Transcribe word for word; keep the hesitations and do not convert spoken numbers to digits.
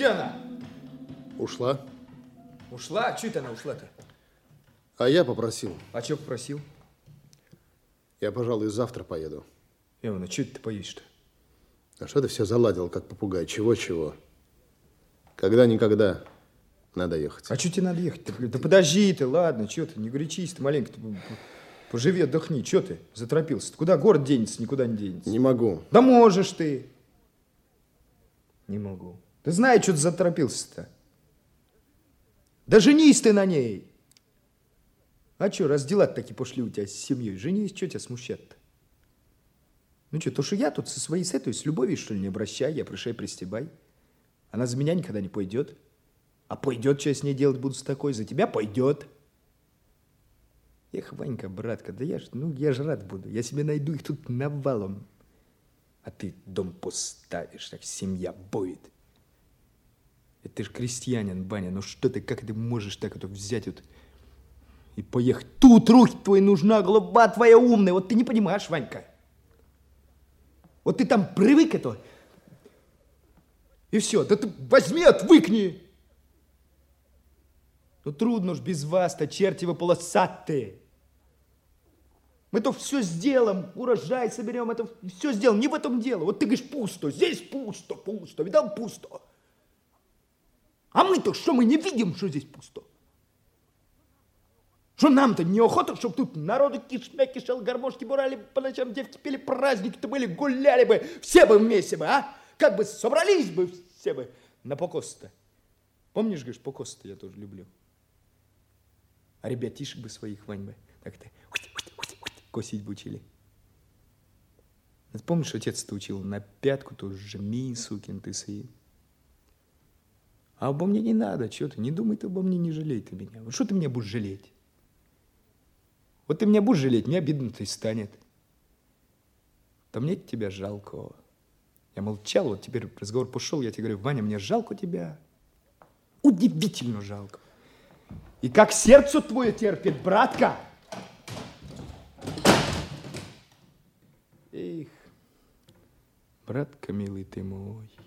Где она? Ушла. Ушла? А что это она ушла-то? А я попросил. А что попросил? Я, пожалуй, завтра поеду. Ивана, что ты поедешь-то? А что ты все заладил, как попугай? Чего-чего? Когда-никогда надо ехать. А что тебе надо ехать-то? Да подожди ты, ладно, что ты, не горячись ты маленько. Ты поживи, отдохни. Что ты заторопился? Куда город денется? Никуда не денется. Не могу. Да можешь ты. Не могу. Ты знаешь, что ты заторопился-то? Да женись ты на ней. А что, раз дела-то такие пошли у тебя с семьей, женись, что тебя смущает-то? Ну что, то, что я тут со своей, с этой, с любовью, что ли, не обращай, я пришей, пристебай. Она за меня никогда не пойдет. А пойдет, что я с ней делать буду с такой, за тебя пойдет. Эх, Ванька, братка, да я ж, ну, я же рад буду. Я себе найду их тут навалом. А ты дом поставишь, так семья будет. Это ты ж крестьянин, Баня, ну что ты, как ты можешь так это взять вот и поехать? Тут руки твои нужна, голова твоя умная. Вот ты не понимаешь, Ванька. Вот ты там привык это, и все, да ты возьми, отвыкни. Ну трудно ж без вас-то, черти вы полосатые. Мы то все сделаем, урожай соберем, это все сделаем, не в этом дело. Вот ты говоришь, пусто, здесь пусто, пусто, видал, пусто. А мы-то что, мы не видим, что здесь пусто? Что нам-то неохота, чтобы тут народу кишмя кишел, гармошки бурали, по ночам девки пели, праздники-то были, гуляли бы, все бы вместе бы, а? Как бы собрались бы все бы на покос-то. Помнишь, говоришь, покос-то я тоже люблю. А ребятишек бы своих, Вань бы, так-то косить бы учили. Помнишь, что отец-то учил? На пятку то жми, сукин ты сын. А обо мне не надо, что ты, не думай ты обо мне, не жалей ты меня. Вот что ты меня будешь жалеть? Вот ты меня будешь жалеть, мне обидно-то и станет. Да мне тебя жалко. Я молчал, вот теперь разговор пошел, я тебе говорю, Ваня, мне жалко тебя. Удивительно жалко. И как сердце твое терпит, братка. Эх, братка, милый ты мой.